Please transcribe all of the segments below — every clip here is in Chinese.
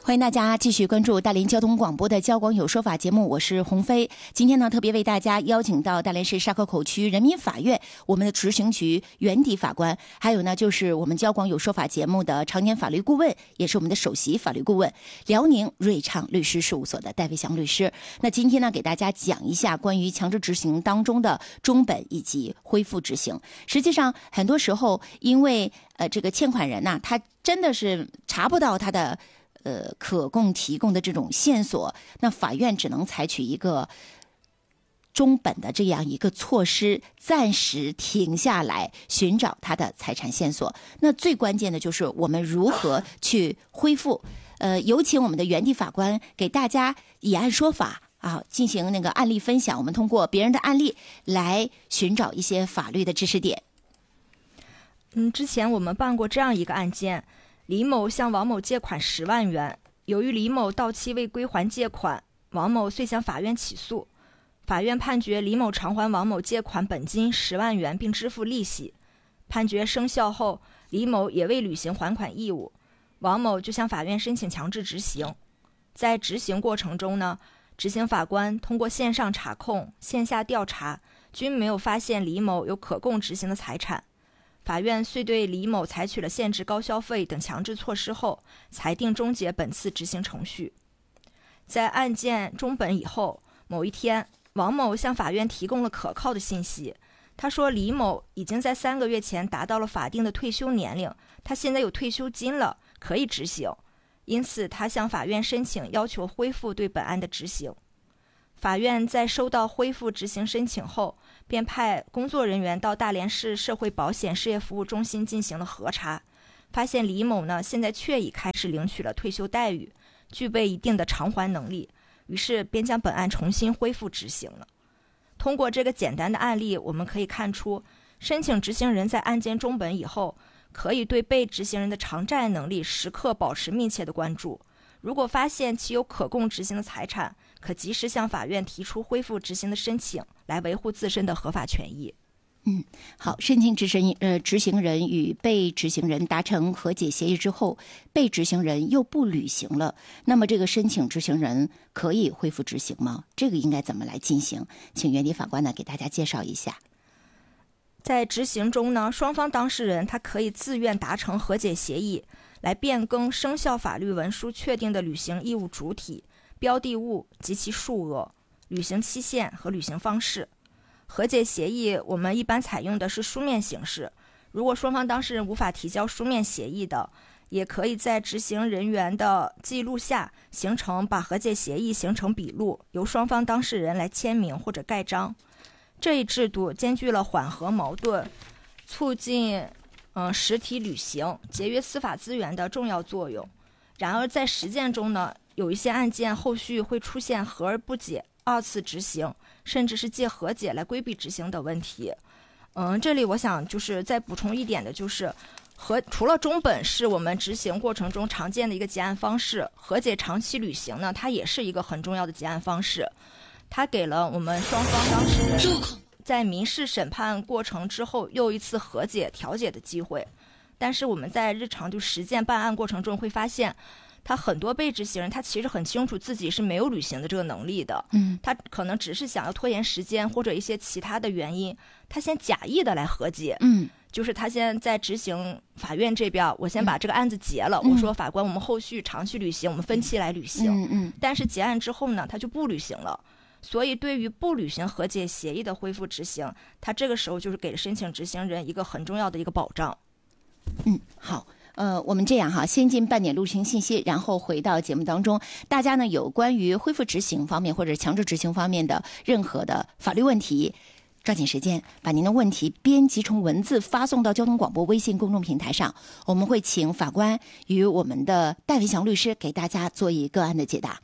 欢迎大家继续关注大连交通广播的交广有说法节目，我是鸿飞。今天呢，特别为大家邀请到大连市沙河口区人民法院我们的执行局原底法官，还有呢就是我们交广有说法节目的常年法律顾问，也是我们的首席法律顾问，辽宁瑞畅律师事务所的戴维祥律师。那今天呢，给大家讲一下关于强制执行当中的中本以及恢复执行。实际上，很多时候因为这个欠款人呢，他真的是查不到他的可供提供的这种线索，那法院只能采取一个中本的这样一个措施，暂时停下来寻找他的财产线索。那最关键的就是我们如何去恢复。有请我们的原地法官给大家以案说法啊，进行那个案例分享。我们通过别人的案例来寻找一些法律的知识点。 之前我们办过这样一个案件。李某向王某借款10万元，由于李某到期未归还借款，王某遂向法院起诉。法院判决李某偿还王某借款本金10万元，并支付利息。判决生效后，李某也未履行还款义务，王某就向法院申请强制执行。在执行过程中呢，执行法官通过线上查控、线下调查，均没有发现李某有可供执行的财产。法院遂对李某采取了限制高消费等强制措施后，裁定终结本次执行程序。在案件终本以后，某一天，王某向法院提供了可靠的信息。他说李某已经在3个月前达到了法定的退休年龄，他现在有退休金了，可以执行。因此，他向法院申请要求恢复对本案的执行。法院在收到恢复执行申请后，便派工作人员到大连市社会保险事业服务中心进行了核查，发现李某呢现在确已开始领取了退休待遇，具备一定的偿还能力，于是便将本案重新恢复执行了。通过这个简单的案例，我们可以看出，申请执行人在案件终本以后，可以对被执行人的偿债能力时刻保持密切的关注。如果发现其有可供执行的财产，可及时向法院提出恢复执行的申请，来维护自身的合法权益。 好，申请执行人与被执行人达成和解协议之后，被执行人又不履行了，那么这个申请执行人可以恢复执行吗？这个应该怎么来进行？请原地法官呢给大家介绍一下。 在执行中呢，双方当事人他可以自愿达成和解协议，来变更生效法律文书确定的履行义务主体、标的物及其数额、履行期限和履行方式。和解协议我们一般采用的是书面形式，如果双方当事人无法提交书面协议的，也可以在执行人员的记录下把和解协议形成笔录，由双方当事人来签名或者盖章。这一制度兼具了缓和矛盾、促进实体履行、节约司法资源的重要作用。然而在实践中呢，有一些案件后续会出现和而不解、2次执行，甚至是借和解来规避执行的问题。这里我想就是再补充一点的，就是除了中本是我们执行过程中常见的一个结案方式，和解长期履行呢，它也是一个很重要的结案方式。它给了我们双方当事人在民事审判过程之后又一次和解调解的机会。但是我们在日常实践办案过程中会发现，他很多被执行人他其实很清楚自己是没有履行的这个能力的，他可能只是想要拖延时间或者一些其他的原因，他先假意的来和解，就是他先在执行法院这边，我先把这个案子结了，我说法官我们后续长期履行，我们分期来履行，但是结案之后呢，他就不履行了。所以对于不履行和解协议的恢复执行，他这个时候就是给申请执行人一个很重要的一个保障。 好，我们这样哈，先进半点录屏信息，然后回到节目当中。大家呢有关于恢复执行方面或者强制执行方面的任何的法律问题，抓紧时间把您的问题编辑成文字发送到交通广播微信公众平台上，我们会请法官与我们的戴维祥律师给大家做一个案的解答。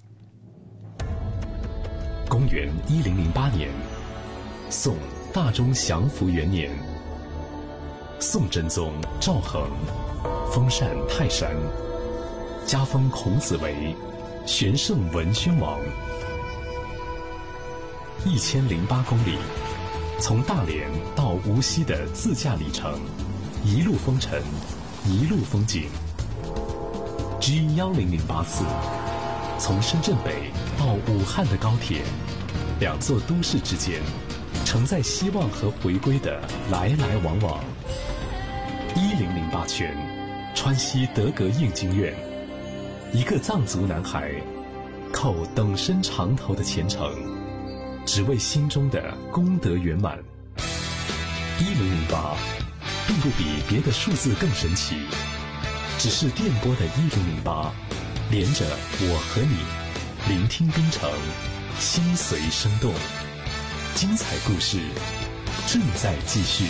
公元1008年，宋大中祥符元年，宋真宗赵恒封禅泰山，加封孔子为玄圣文宣王。1008公里，从大连到无锡的自驾里程，一路风尘，一路风景。 G1008次，从深圳北到武汉的高铁，两座都市之间，承载希望和回归的来来往往。1008圈，川西德格应经院，一个藏族男孩，靠等身长头的虔诚，只为心中的功德圆满。1008，并不比别的数字更神奇，只是电波的1008，连着我和你，聆听冰城，心随生动，精彩故事正在继续。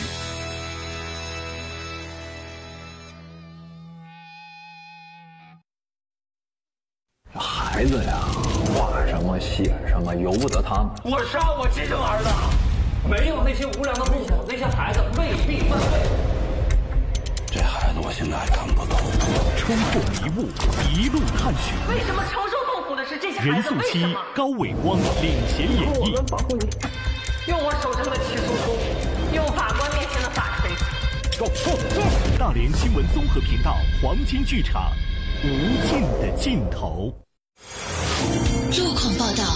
孩子呀，画什么写什么由不得他们。 我杀我亲生儿子，没有那些无良的父母，那些孩子未必犯罪。 这孩子我现在还看不懂。 冲破迷雾，一路探寻。 为什么承受痛苦的是这些孩子？ 任素汐、高伟光领衔演绎。 我们保护你，用我手上的起诉书，用法官面前的法锤。 大连新闻综合频道黄金剧场，无尽的尽头。 路况报道。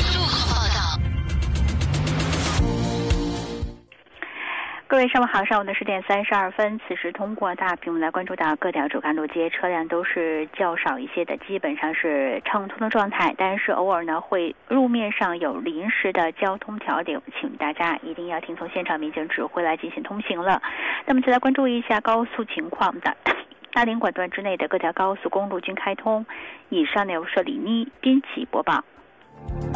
各位上午好，上午的10点32分，此时通过大屏幕来关注到各条主干路街车辆都是较少一些的，基本上是畅通的状态，但是偶尔呢会路面上有临时的交通调整，请大家一定要听从现场民警指挥来进行通行了。那么再来关注一下高速情况的。大连管段之内的各条高速公路均开通。以上内容是李妮编辑播报。